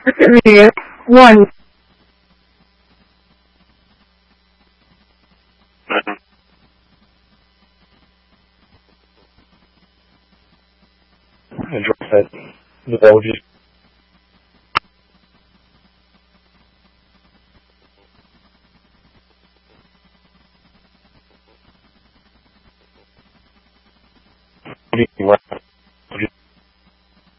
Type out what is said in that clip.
Me. One. I drop that. The ball just right.